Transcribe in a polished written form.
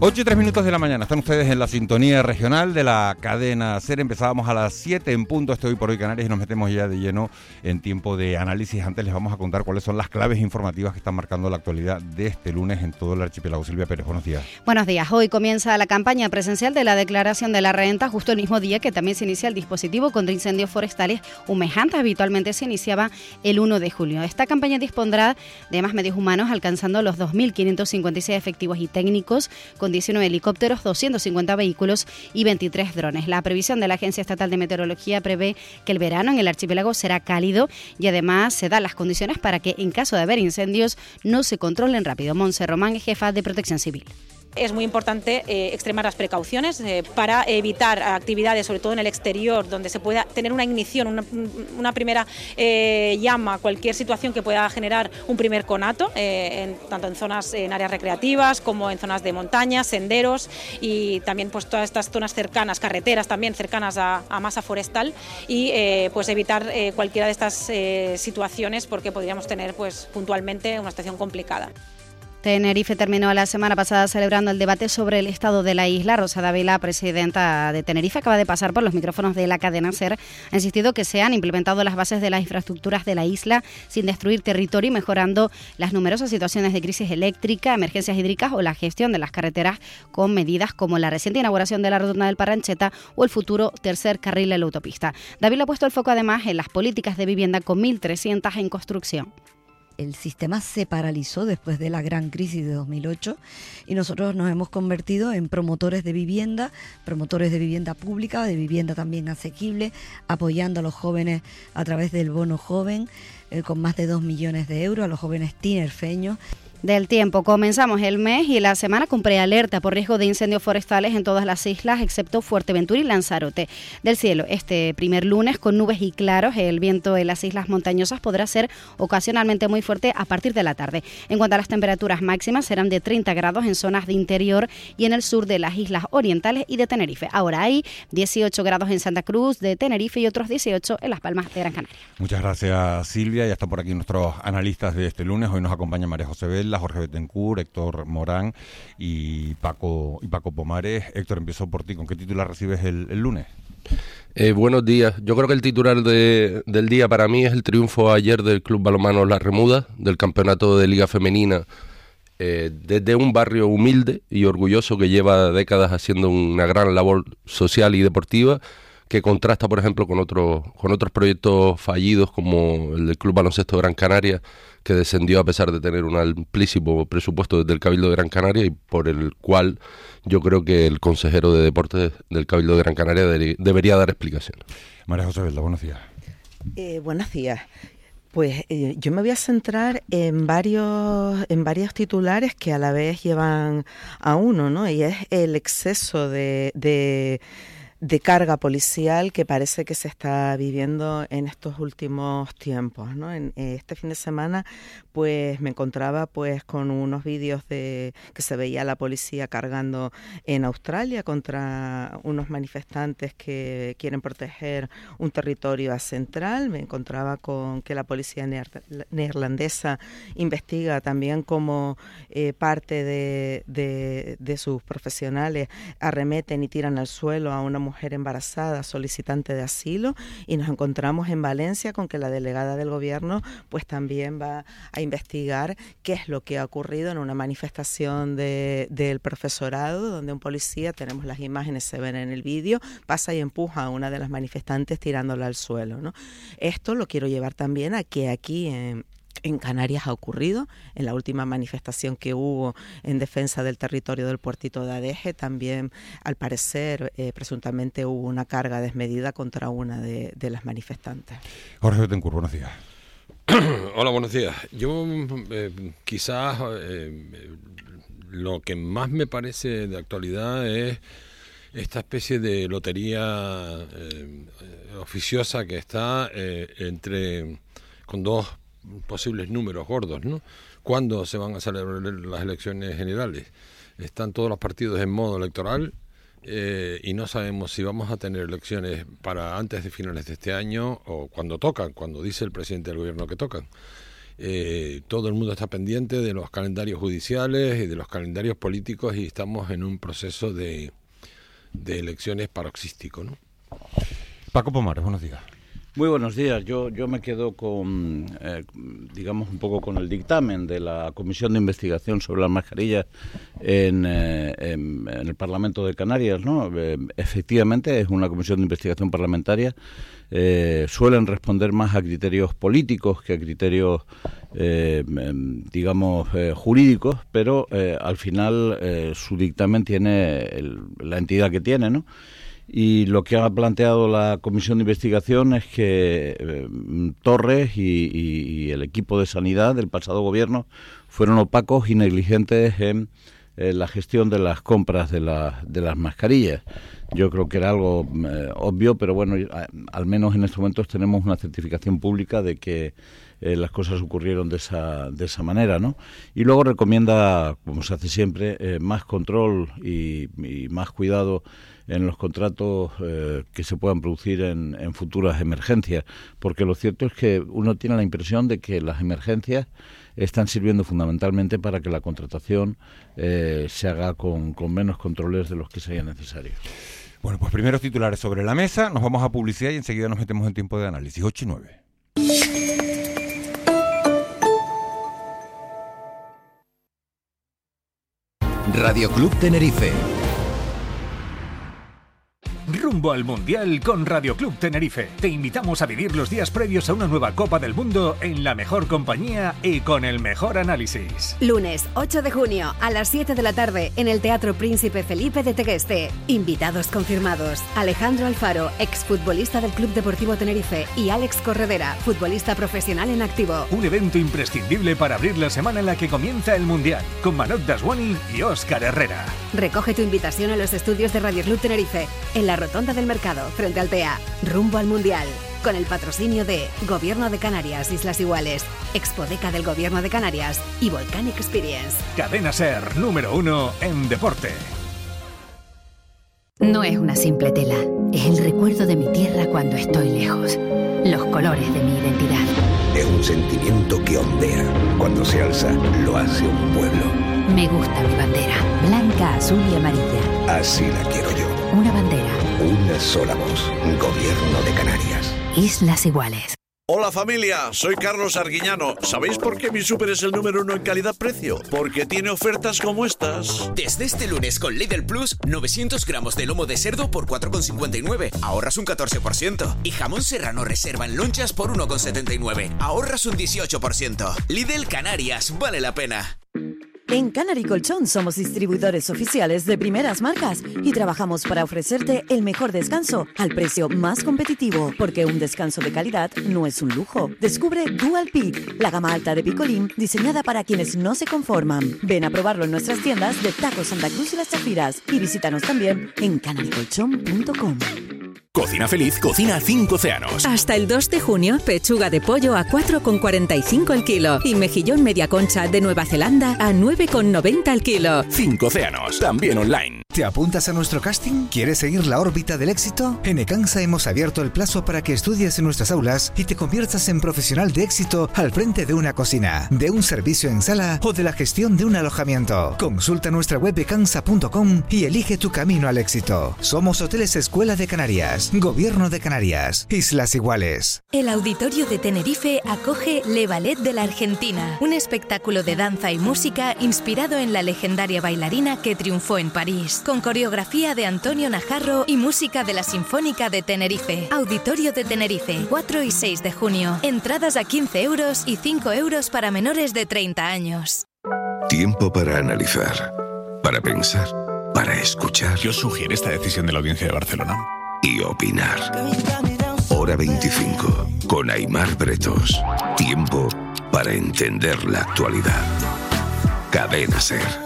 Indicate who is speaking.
Speaker 1: 8:03 de la mañana, están ustedes en la sintonía regional de la cadena SER. Empezábamos a las 7 en punto, Hoy por Hoy Canarias, y nos metemos ya de lleno en tiempo de análisis. Antes les vamos a contar cuáles son las claves informativas que están marcando la actualidad de este lunes en todo el archipiélago. Silvia Pérez, buenos días.
Speaker 2: Buenos días. Hoy comienza la campaña presencial de la declaración de la renta, justo el mismo día que también se inicia el dispositivo contra incendios forestales humejantes. Habitualmente se iniciaba el 1 de julio. Esta campaña dispondrá de más medios humanos, alcanzando los 2.556 efectivos y técnicos, con 19 helicópteros, 250 vehículos y 23 drones. La previsión de la Agencia Estatal de Meteorología prevé que el verano en el archipiélago será cálido y además se dan las condiciones para que, en caso de haber incendios, no se controlen rápido. Montse Román es jefa de Protección Civil.
Speaker 3: Es muy importante extremar las precauciones para evitar actividades, sobre todo en el exterior, donde se pueda tener una ignición, una primera llama, cualquier situación que pueda generar un primer conato, tanto en zonas, en áreas recreativas como en zonas de montaña, senderos, y también pues todas estas zonas cercanas, carreteras también cercanas a masa forestal, y pues evitar cualquiera de estas situaciones, porque podríamos tener pues puntualmente una situación complicada.
Speaker 2: Tenerife terminó la semana pasada celebrando el debate sobre el estado de la isla. Rosa Dávila, presidenta de Tenerife, acaba de pasar por los micrófonos de la cadena SER. Ha insistido que se han implementado las bases de las infraestructuras de la isla sin destruir territorio y mejorando las numerosas situaciones de crisis eléctrica, emergencias hídricas o la gestión de las carreteras, con medidas como la reciente inauguración de la rotonda del Parrancheta o el futuro tercer carril de la autopista. Dávila ha puesto el foco además en las políticas de vivienda, con 1.300 en construcción.
Speaker 4: El sistema se paralizó después de la gran crisis de 2008 y nosotros nos hemos convertido en promotores de vivienda pública, de vivienda también asequible, apoyando a los jóvenes a través del bono joven, con más de 2 millones de euros, a los jóvenes tinerfeños.
Speaker 2: Del tiempo. Comenzamos el mes y la semana con prealerta por riesgo de incendios forestales en todas las islas, excepto Fuerteventura y Lanzarote. Del cielo, este primer lunes con nubes y claros, el viento en las islas montañosas podrá ser ocasionalmente muy fuerte a partir de la tarde. En cuanto a las temperaturas máximas, serán de 30 grados en zonas de interior y en el sur de las islas orientales y de Tenerife. Ahora hay 18 grados en Santa Cruz de Tenerife y otros 18 en Las Palmas de Gran Canaria.
Speaker 1: Muchas gracias, Silvia. Ya están por aquí nuestros analistas de este lunes. Hoy nos acompaña María José Vela, Jorge Betancourt, Héctor Morán y Paco Pomares. Héctor, empiezo por ti. ¿Con qué titular recibes el lunes?
Speaker 5: Buenos días. Yo creo que el titular del día para mí es el triunfo ayer del Club Balonmano Las Remudas, del campeonato de Liga Femenina, desde un barrio humilde y orgulloso que lleva décadas haciendo una gran labor social y deportiva, que contrasta, por ejemplo, con otros proyectos fallidos como el del Club Baloncesto Gran Canaria, que descendió a pesar de tener un amplísimo presupuesto desde el Cabildo de Gran Canaria, y por el cual yo creo que el consejero de Deportes del Cabildo de Gran Canaria debería dar explicaciones.
Speaker 1: María José Velda, buenos días.
Speaker 6: Buenos días. Pues yo me voy a centrar en varios titulares que a la vez llevan a uno, ¿no? Y es el exceso de carga policial que parece que se está viviendo en estos últimos tiempos, ¿no? Este fin de semana pues me encontraba pues con unos vídeos que se veía la policía cargando en Australia contra unos manifestantes que quieren proteger un territorio central. Me encontraba con que la policía neerlandesa investiga también cómo parte de sus profesionales arremeten y tiran al suelo a una mujer embarazada solicitante de asilo, y nos encontramos en Valencia con que la delegada del gobierno pues también va a investigar qué es lo que ha ocurrido en una manifestación del profesorado, donde un policía, tenemos las imágenes, se ven en el vídeo, pasa y empuja a una de las manifestantes tirándola al suelo, ¿no? Esto lo quiero llevar también a que aquí en Canarias ha ocurrido, en la última manifestación que hubo en defensa del territorio del puertito de Adeje, también al parecer presuntamente hubo una carga desmedida contra una de las manifestantes.
Speaker 1: Jorge Betancourt, buenos días.
Speaker 5: Hola, buenos días. Yo quizás lo que más me parece de actualidad es esta especie de lotería oficiosa que está con dos posibles números gordos, ¿no? ¿Cuándo se van a celebrar las elecciones generales? Están todos los partidos en modo electoral y no sabemos si vamos a tener elecciones para antes de finales de este año o cuando tocan, cuando dice el presidente del gobierno que tocan.
Speaker 7: todo el mundo está pendiente de los calendarios judiciales y de los calendarios políticos y estamos en un proceso de elecciones paroxístico, ¿no?
Speaker 1: Paco Pomares, buenos días.
Speaker 8: Muy buenos días. Yo me quedo con, digamos, un poco con el dictamen de la Comisión de Investigación sobre las mascarillas en el Parlamento de Canarias, ¿no? Efectivamente, es una comisión de investigación parlamentaria. Suelen responder más a criterios políticos que a criterios, digamos, jurídicos, pero al final su dictamen tiene la entidad que tiene, ¿no? Y lo que ha planteado la Comisión de Investigación es que Torres y el equipo de sanidad del pasado gobierno fueron opacos y negligentes en la gestión de las compras de las mascarillas. Yo creo que era algo obvio, pero bueno, al menos en estos momentos tenemos una certificación pública de que las cosas ocurrieron de esa manera, ¿no? Y luego recomienda, como se hace siempre, más control y más cuidado en los contratos que se puedan producir en futuras emergencias, porque lo cierto es que uno tiene la impresión de que las emergencias están sirviendo fundamentalmente para que la contratación se haga con menos controles de los que serían necesarios.
Speaker 1: Bueno, pues primeros titulares sobre la mesa, nos vamos a publicidad y enseguida nos metemos en tiempo de análisis. 8 y 9.
Speaker 9: Radio Club Tenerife.
Speaker 10: Rumbo al Mundial con Radio Club Tenerife. Te invitamos a vivir los días previos a una nueva Copa del Mundo en la mejor compañía y con el mejor análisis.
Speaker 11: Lunes 8 de junio a las 7 de la tarde en el Teatro Príncipe Felipe de Tegueste. Invitados confirmados: Alejandro Alfaro, exfutbolista del Club Deportivo Tenerife, y Alex Corredera, futbolista profesional en activo.
Speaker 10: Un evento imprescindible para abrir la semana en la que comienza el Mundial, con Manot Daswani y Óscar Herrera.
Speaker 11: Recoge tu invitación a los estudios de Radio Club Tenerife, en la Rotonda del Mercado, frente al TEA. Rumbo al Mundial, con el patrocinio de Gobierno de Canarias, Islas Iguales, Expodeca del Gobierno de Canarias y Volcanic Experience.
Speaker 10: Cadena SER, número 1 en deporte.
Speaker 12: No es una simple tela, es el recuerdo de mi tierra cuando estoy lejos. Los colores de mi identidad.
Speaker 13: Es un sentimiento que ondea. Cuando se alza, lo hace un pueblo.
Speaker 12: Me gusta mi bandera, blanca, azul y amarilla.
Speaker 13: Así la quiero yo.
Speaker 12: Una bandera.
Speaker 13: Una sola voz. Gobierno de Canarias.
Speaker 12: Islas Iguales.
Speaker 14: Hola familia, soy Carlos Arguiñano. ¿Sabéis por qué mi súper es el número 1 en calidad-precio? Porque tiene ofertas como estas.
Speaker 15: Desde este lunes con Lidl Plus, 900 gramos de lomo de cerdo por 4,59. Ahorras un 14%. Y jamón serrano reserva en lonchas por 1,79. Ahorras un 18%. Lidl Canarias, vale la pena.
Speaker 16: En Canary Colchón somos distribuidores oficiales de primeras marcas y trabajamos para ofrecerte el mejor descanso al precio más competitivo, porque un descanso de calidad no es un lujo. Descubre Dual Peak, la gama alta de Picolín diseñada para quienes no se conforman. Ven a probarlo en nuestras tiendas de Taco Santa Cruz y Las Chafiras y visítanos también en canarycolchón.com.
Speaker 17: Cocina Feliz cocina 5 océanos.
Speaker 18: Hasta el 2 de junio, pechuga de pollo a 4,45 el kilo y mejillón media concha de Nueva Zelanda a 9,90 el kilo.
Speaker 17: 5 océanos, también online.
Speaker 19: ¿Te apuntas a nuestro casting? ¿Quieres seguir la órbita del éxito? En Ecansa hemos abierto el plazo para que estudies en nuestras aulas y te conviertas en profesional de éxito al frente de una cocina, de un servicio en sala o de la gestión de un alojamiento. Consulta nuestra web ecansa.com y elige tu camino al éxito. Somos Hoteles Escuela de Canarias, Gobierno de Canarias, Islas Iguales.
Speaker 20: El Auditorio de Tenerife acoge Le Ballet de la Argentina, un espectáculo de danza y música inspirado en la legendaria bailarina que triunfó en París, con coreografía de Antonio Najarro y música de la Sinfónica de Tenerife. Auditorio de Tenerife, 4 y 6 de junio. Entradas a 15 euros y 5 euros para menores de 30 años.
Speaker 13: Tiempo para analizar, para pensar, para escuchar.
Speaker 17: ¿Qué os sugiere esta decisión de la Audiencia de Barcelona?
Speaker 13: Y opinar. Hora 25, con Aimar Bretos. Tiempo para entender la actualidad. Cadena SER.